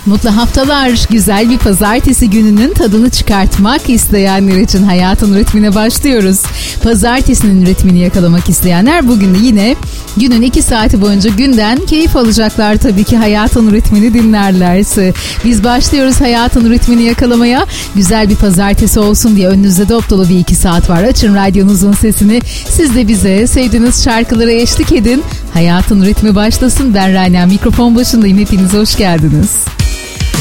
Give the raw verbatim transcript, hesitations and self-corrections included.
Mutlu haftalar. Güzel bir pazartesi gününün tadını çıkartmak isteyenler için hayatın ritmine başlıyoruz. Pazartesinin ritmini yakalamak isteyenler bugün de yine günün iki saati boyunca günden keyif alacaklar tabii ki hayatın ritmini dinlerlerse. Biz başlıyoruz hayatın ritmini yakalamaya. Güzel bir pazartesi olsun diye önünüzde dop dolu bir iki saat var. Açın radyonuzun sesini. Siz de bize sevdiğiniz şarkılara eşlik edin. Hayatın ritmi başlasın. Ben Rana, mikrofon başındayım. Hepiniz hoş geldiniz.